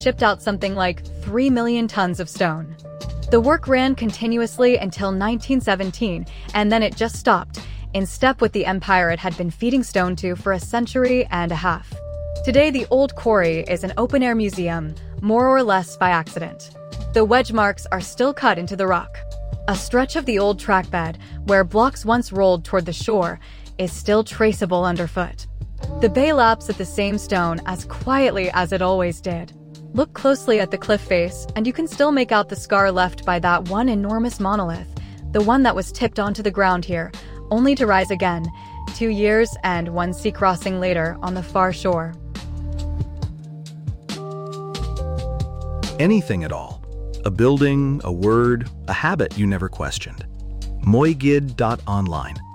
shipped out something like 3 million tons of stone. The work ran continuously until 1917, and then it just stopped, in step with the empire it had been feeding stone to for a century and a half. Today, the old quarry is an open-air museum, more or less by accident. The wedge marks are still cut into the rock. A stretch of the old trackbed, where blocks once rolled toward the shore, is still traceable underfoot. The bay laps at the same stone as quietly as it always did. Look closely at the cliff face, and you can still make out the scar left by that one enormous monolith, the one that was tipped onto the ground here, only to rise again, 2 years and 1 sea crossing later on the far shore. Anything at all. A building, a word, a habit you never questioned. moigid.online